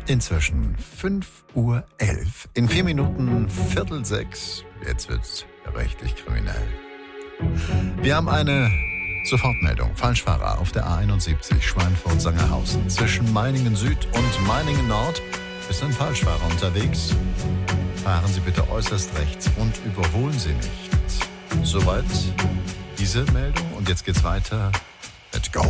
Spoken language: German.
Inzwischen 5:11 Uhr. In 4 Minuten 5:45. Jetzt wird's richtig kriminell. Wir haben eine Sofortmeldung. Falschfahrer auf der A71 Schweinfurt-Sangerhausen. Zwischen Meiningen Süd und Meiningen Nord ist ein Falschfahrer unterwegs. Fahren Sie bitte äußerst rechts und überholen Sie nicht. Soweit diese Meldung. Und jetzt geht's weiter. Let's go.